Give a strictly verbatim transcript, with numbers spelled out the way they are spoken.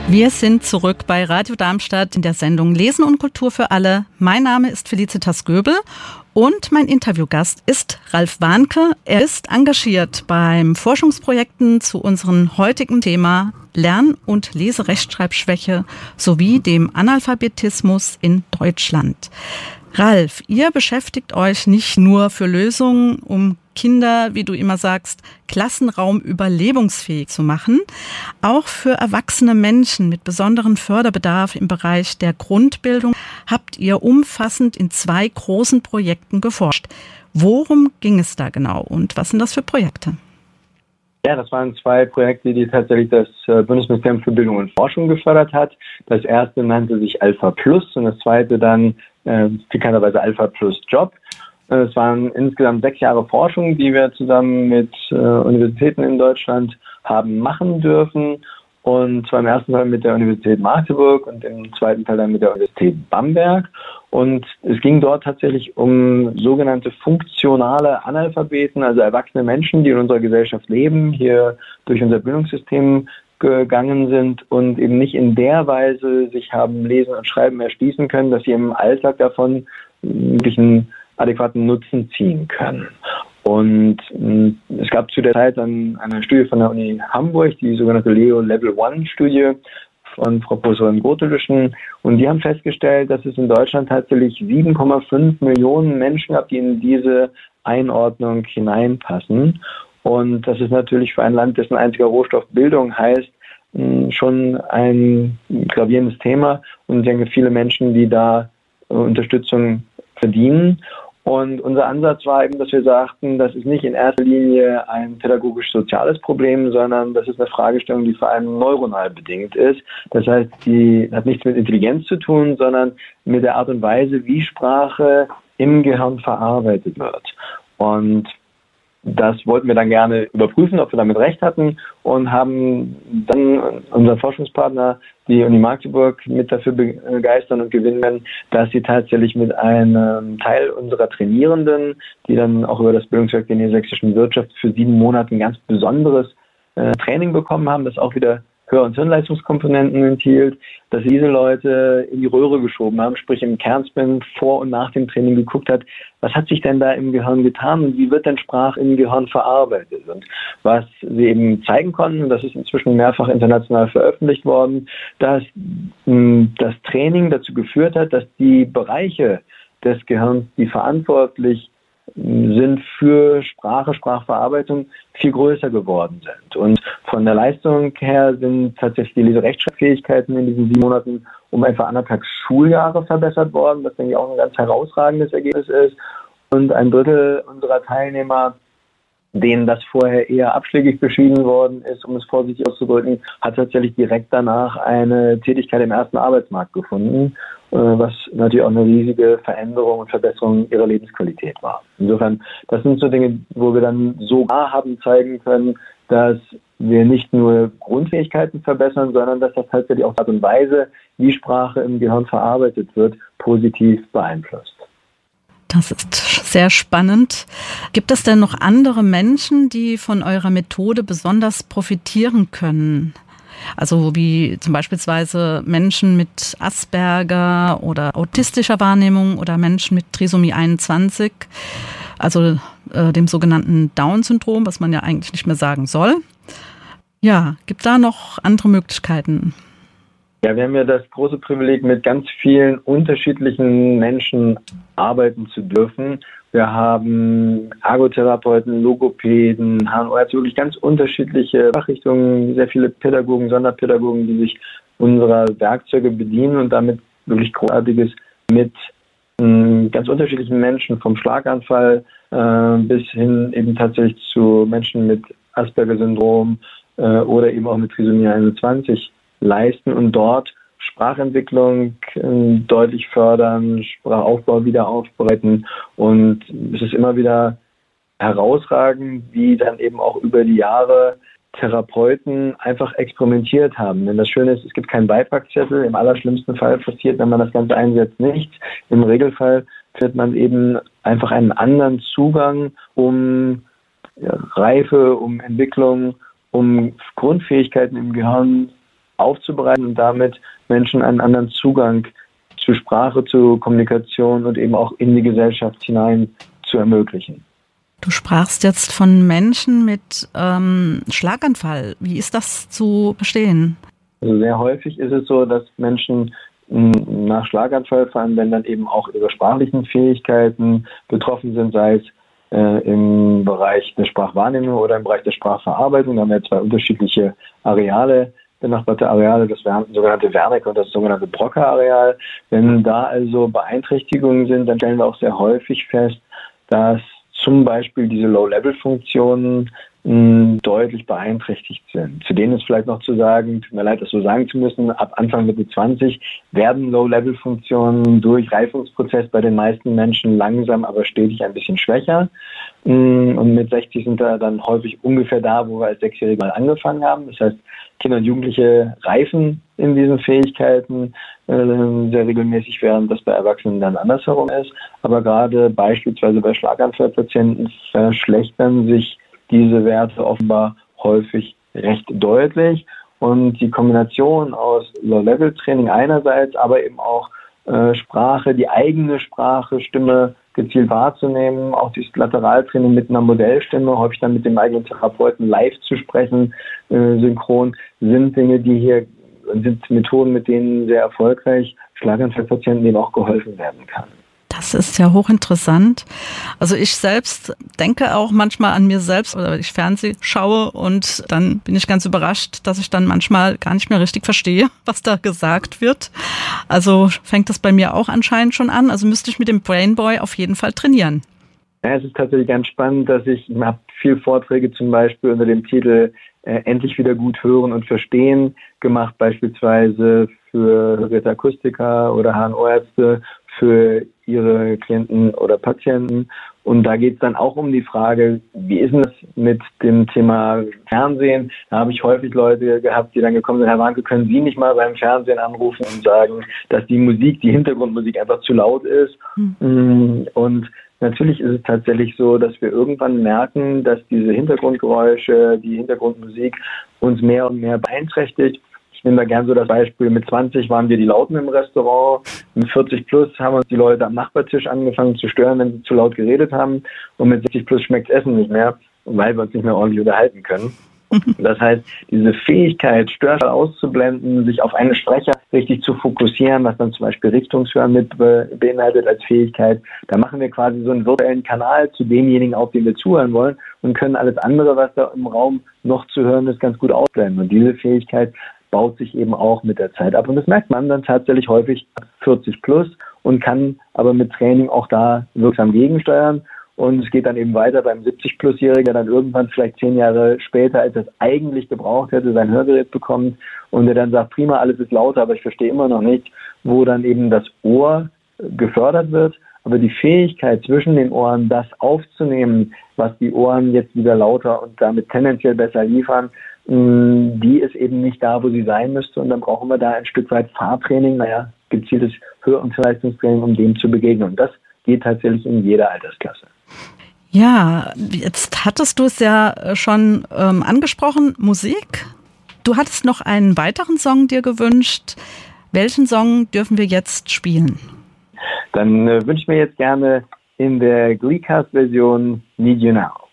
Wir sind zurück bei Radio Darmstadt in der Sendung Lesen und Kultur für alle. Mein Name ist Felicitas Göbel und mein Interviewgast ist Ralf Warnke. Er ist engagiert beim Forschungsprojekten zu unserem heutigen Thema Lern- und Leserechtschreibschwäche sowie dem Analphabetismus in Deutschland. Ralf, ihr beschäftigt euch nicht nur für Lösungen, um Kinder, wie du immer sagst, Klassenraum überlebensfähig zu machen. Auch für erwachsene Menschen mit besonderem Förderbedarf im Bereich der Grundbildung habt ihr umfassend in zwei großen Projekten geforscht. Worum ging es da genau und was sind das für Projekte? Ja, das waren zwei Projekte, die tatsächlich das Bundesministerium für Bildung und Forschung gefördert hat. Das erste nannte sich Alpha Plus und das zweite dann äh, bekannterweise Alpha Plus Job. Es waren insgesamt sechs Jahre Forschung, die wir zusammen mit äh, Universitäten in Deutschland haben machen dürfen. Und zwar im ersten Teil mit der Universität Magdeburg und im zweiten Teil dann mit der Universität Bamberg. Und es ging dort tatsächlich um sogenannte funktionale Analphabeten, also erwachsene Menschen, die in unserer Gesellschaft leben, hier durch unser Bildungssystem gegangen sind und eben nicht in der Weise sich haben Lesen und Schreiben erschließen können, dass sie im Alltag davon wirklich einen adäquaten Nutzen ziehen können. Und mh, es gab zu der Zeit dann eine Studie von der Uni Hamburg, die sogenannte Leo Level One Studie von Frau Professorin Gotelüschen. Und die haben festgestellt, dass es in Deutschland tatsächlich sieben Komma fünf Millionen Menschen gab, die in diese Einordnung hineinpassen. Und das ist natürlich für ein Land, dessen einziger Rohstoff Bildung heißt, mh, schon ein gravierendes Thema. Und ich denke, viele Menschen, die da äh, Unterstützung verdienen. Und unser Ansatz war eben, dass wir sagten, das ist nicht in erster Linie ein pädagogisch-soziales Problem, sondern das ist eine Fragestellung, die vor allem neuronal bedingt ist. Das heißt, die hat nichts mit Intelligenz zu tun, sondern mit der Art und Weise, wie Sprache im Gehirn verarbeitet wird. Und das wollten wir dann gerne überprüfen, ob wir damit recht hatten und haben dann unseren Forschungspartner, die Uni Magdeburg, mit dafür begeistern und gewinnen, dass sie tatsächlich mit einem Teil unserer Trainierenden, die dann auch über das Bildungswerk der niedersächsischen Wirtschaft für sieben Monate ein ganz besonderes äh, Training bekommen haben, das auch wieder Hör- und Hirnleistungskomponenten enthielt, dass diese Leute in die Röhre geschoben haben, sprich im Kernspin vor und nach dem Training geguckt hat, was hat sich denn da im Gehirn getan und wie wird denn Sprache im Gehirn verarbeitet? Und was sie eben zeigen konnten, das ist inzwischen mehrfach international veröffentlicht worden, dass mh, das Training dazu geführt hat, dass die Bereiche des Gehirns, die verantwortlich sind für Sprache, Sprachverarbeitung, viel größer geworden sind. Und von der Leistung her sind tatsächlich die Leserechtschreibfähigkeiten in diesen sieben Monaten um etwa anderthalb Schuljahre verbessert worden, was denke ich auch ein ganz herausragendes Ergebnis ist. Und ein Drittel unserer Teilnehmer, denen das vorher eher abschlägig beschieden worden ist, um es vorsichtig auszudrücken, hat tatsächlich direkt danach eine Tätigkeit im ersten Arbeitsmarkt gefunden, was natürlich auch eine riesige Veränderung und Verbesserung ihrer Lebensqualität war. Insofern, das sind so Dinge, wo wir dann sogar haben zeigen können, dass wir nicht nur Grundfähigkeiten verbessern, sondern dass das tatsächlich auch die Art und Weise, wie Sprache im Gehirn verarbeitet wird, positiv beeinflusst. Das ist sehr spannend. Gibt es denn noch andere Menschen, die von eurer Methode besonders profitieren können? Also wie zum Beispiel Menschen mit Asperger oder autistischer Wahrnehmung oder Menschen mit Trisomie einundzwanzig, also äh, dem sogenannten Down-Syndrom, was man ja eigentlich nicht mehr sagen soll. Ja, gibt da noch andere Möglichkeiten? Ja, wir haben ja das große Privileg, mit ganz vielen unterschiedlichen Menschen arbeiten zu dürfen. Wir haben Ergotherapeuten, Logopäden, H N O, also wirklich ganz unterschiedliche Fachrichtungen, sehr viele Pädagogen, Sonderpädagogen, die sich unserer Werkzeuge bedienen und damit wirklich Großartiges mit äh, ganz unterschiedlichen Menschen, vom Schlaganfall äh, bis hin eben tatsächlich zu Menschen mit Asperger-Syndrom äh, oder eben auch mit Trisomie einundzwanzig leisten und dort Sprachentwicklung äh, deutlich fördern, Sprachaufbau wieder aufbereiten. Und es ist immer wieder herausragend, wie dann eben auch über die Jahre Therapeuten einfach experimentiert haben. Denn das Schöne ist, es gibt keinen Beipackzettel. Im allerschlimmsten Fall passiert, wenn man das Ganze einsetzt, nichts. Im Regelfall findet man eben einfach einen anderen Zugang, um ja, Reife, um Entwicklung, um Grundfähigkeiten im Gehirn aufzubereiten und damit Menschen einen anderen Zugang zu Sprache, zu Kommunikation und eben auch in die Gesellschaft hinein zu ermöglichen. Du sprachst jetzt von Menschen mit ähm, Schlaganfall. Wie ist das zu verstehen? Also sehr häufig ist es so, dass Menschen mh, nach Schlaganfall, vor allem wenn dann eben auch ihre sprachlichen Fähigkeiten betroffen sind, sei es äh, im Bereich der Sprachwahrnehmung oder im Bereich der Sprachverarbeitung. Da haben wir zwei unterschiedliche Areale, benachbarte Areale, das sogenannte Wernicke und das sogenannte Broca-Areal. Wenn da also Beeinträchtigungen sind, dann stellen wir auch sehr häufig fest, dass zum Beispiel diese Low-Level-Funktionen mh, deutlich beeinträchtigt sind. Zu denen ist vielleicht noch zu sagen, tut mir leid, das so sagen zu müssen, ab Anfang Mitte zwanzig werden Low-Level-Funktionen durch Reifungsprozess bei den meisten Menschen langsam, aber stetig ein bisschen schwächer. Mh, und mit sechzig sind wir dann häufig ungefähr da, wo wir als Sechsjährige mal angefangen haben. Das heißt, Kinder und Jugendliche reifen in diesen Fähigkeiten äh, sehr regelmäßig, während das bei Erwachsenen dann andersherum ist. Aber gerade beispielsweise bei Schlaganfallpatienten verschlechtern sich diese Werte offenbar häufig recht deutlich. Und die Kombination aus Low-Level-Training einerseits, aber eben auch äh, Sprache, die eigene Sprache, Stimme gezielt wahrzunehmen, auch dieses Lateraltraining mit einer Modellstimme, häufig dann mit dem eigenen Therapeuten live zu sprechen, äh, synchron, sind Dinge, die hier, sind Methoden, mit denen sehr erfolgreich Schlaganfallpatienten eben auch geholfen werden kann. Das ist ja hochinteressant. Also ich selbst denke auch manchmal an mir selbst, oder ich Fernsehen schaue und dann bin ich ganz überrascht, dass ich dann manchmal gar nicht mehr richtig verstehe, was da gesagt wird. Also fängt das bei mir auch anscheinend schon an. Also müsste ich mit dem Brainboy auf jeden Fall trainieren. Ja, es ist tatsächlich ganz spannend, dass ich, ich habe viele Vorträge zum Beispiel unter dem Titel äh, Endlich wieder gut hören und verstehen gemacht, beispielsweise für Retakustiker oder H N O-Ärzte, für ihre Klienten oder Patienten. Und da geht es dann auch um die Frage, wie ist es mit dem Thema Fernsehen? Da habe ich häufig Leute gehabt, die dann gekommen sind, Herr Warnke, können Sie nicht mal beim Fernsehen anrufen und sagen, dass die Musik, die Hintergrundmusik einfach zu laut ist? Mhm. Und natürlich ist es tatsächlich so, dass wir irgendwann merken, dass diese Hintergrundgeräusche, die Hintergrundmusik uns mehr und mehr beeinträchtigt. Ich nehme da gern so das Beispiel, mit zwanzig waren wir die Lauten im Restaurant, mit vierzig plus haben uns die Leute am Nachbartisch angefangen zu stören, wenn sie zu laut geredet haben, und mit sechzig plus schmeckt Essen nicht mehr, weil wir uns nicht mehr ordentlich unterhalten können. Das heißt, diese Fähigkeit, Störfall auszublenden, sich auf einen Sprecher richtig zu fokussieren, was dann zum Beispiel Richtungshören mit beinhaltet als Fähigkeit, da machen wir quasi so einen virtuellen Kanal zu demjenigen, auf den wir zuhören wollen, und können alles andere, was da im Raum noch zu hören ist, ganz gut ausblenden. Und diese Fähigkeit baut sich eben auch mit der Zeit ab. Und das merkt man dann tatsächlich häufig vierzig plus und kann aber mit Training auch da wirksam gegensteuern. Und es geht dann eben weiter beim siebzig plus-Jährigen, der dann irgendwann vielleicht zehn Jahre später, als er es eigentlich gebraucht hätte, sein Hörgerät bekommt und der dann sagt, prima, alles ist lauter, aber ich verstehe immer noch nicht, wo dann eben das Ohr gefördert wird. Aber die Fähigkeit zwischen den Ohren, das aufzunehmen, was die Ohren jetzt wieder lauter und damit tendenziell besser liefern, die ist eben nicht da, wo sie sein müsste. Und dann brauchen wir da ein Stück weit Fahrtraining, naja, gezieltes Hör- und Leistungstraining, um dem zu begegnen. Und das geht tatsächlich in jeder Altersklasse. Ja, jetzt hattest du es ja schon ähm, angesprochen, Musik. Du hattest noch einen weiteren Song dir gewünscht. Welchen Song dürfen wir jetzt spielen? Dann äh, wünsche ich mir jetzt gerne in der Glee-Cast-Version Need You Now.